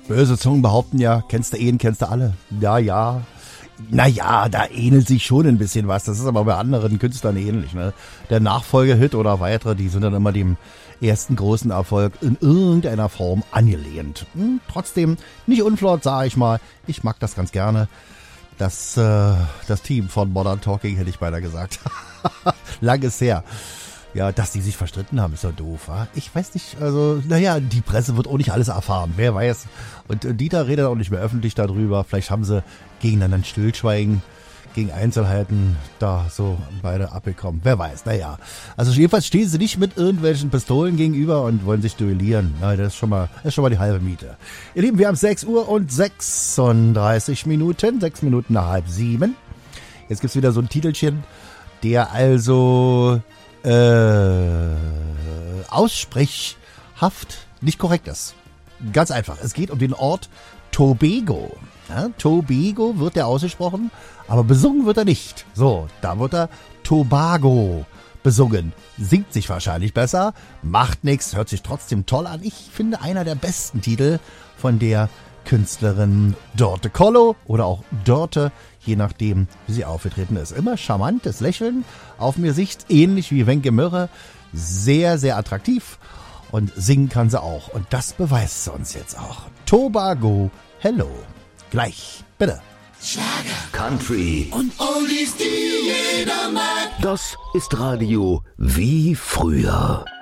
Böse Zungen behaupten ja, kennst du alle. Ja. Naja, da ähnelt sich schon ein bisschen was. Das ist aber bei anderen Künstlern ähnlich. Ne? Der Nachfolgehit oder weitere, die sind dann immer dem ersten großen Erfolg in irgendeiner Form angelehnt. Trotzdem nicht unflott, sage ich mal. Ich mag das ganz gerne. Das Team von Modern Talking hätte ich beinahe gesagt. Lang ist her. Ja, dass die sich verstritten haben, ist ja doof, wa? Ich weiß nicht, also, naja, die Presse wird auch nicht alles erfahren, wer weiß. Und Dieter redet auch nicht mehr öffentlich darüber. Vielleicht haben sie gegeneinander ein Stillschweigen, gegen Einzelheiten da so beide abbekommen. Wer weiß, naja. Also jedenfalls stehen sie nicht mit irgendwelchen Pistolen gegenüber und wollen sich duellieren. Na, das ist schon mal die halbe Miete. Ihr Lieben, wir haben 6 Uhr und 36 Minuten, 6 Minuten nach 6:30. Jetzt gibt's wieder so ein Titelchen, der also aussprechhaft nicht korrekt ist. Ganz einfach. Es geht um den Ort Tobago. Ja, Tobago wird der ausgesprochen, aber besungen wird er nicht. So, da wird er Tobago besungen. Singt sich wahrscheinlich besser, macht nichts, hört sich trotzdem toll an. Ich finde einer der besten Titel von der Künstlerin Dorte Collo oder auch Dorte, je nachdem, wie sie aufgetreten ist. Immer charmantes Lächeln auf mir Sicht, ähnlich wie Wenke Mürre. Sehr, sehr attraktiv und singen kann sie auch. Und das beweist sie uns jetzt auch. Tobago, hello. Gleich, bitte. Schlager, Country und Oldies, die jeder mag. Das ist Radio wie früher.